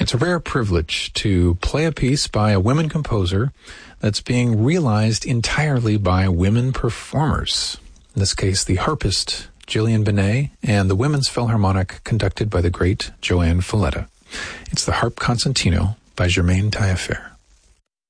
It's a rare privilege to play a piece by a women composer that's being realized entirely by women performers. In this case, the harpist Gillian Benet and the Women's Philharmonic conducted by the great Joanne Falletta. It's the Harp Concertino by Germaine Taillefer.